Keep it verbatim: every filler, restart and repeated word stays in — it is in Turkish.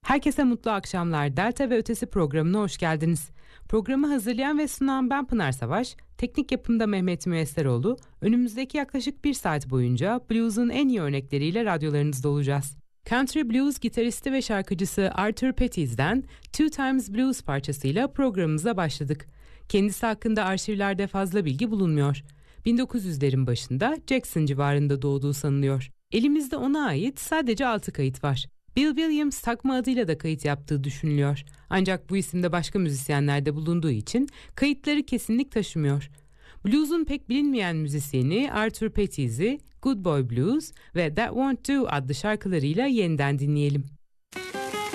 Herkese mutlu akşamlar. Delta ve Ötesi programına hoş geldiniz. Programı hazırlayan ve sunan ben Pınar Savaş, teknik yapımda Mehmet Müesseroğlu. Önümüzdeki yaklaşık bir saat boyunca blues'un en iyi örnekleriyle radyolarınızda olacağız. Country Blues gitaristi ve şarkıcısı Arthur Petties'den Two Times Blues parçasıyla programımıza başladık. Kendisi hakkında arşivlerde fazla bilgi bulunmuyor. bin dokuz yüzlerin başında Jackson civarında doğduğu sanılıyor. Elimizde ona ait sadece altı kayıt var. Bill Williams takma adıyla da kayıt yaptığı düşünülüyor. Ancak bu isimde başka müzisyenlerde bulunduğu için kayıtları kesinlik taşımıyor. Blues'un pek bilinmeyen müzisyeni Arthur Petties'i Good Boy Blues ve That Won't Do adlı şarkılarıyla yeniden dinleyelim.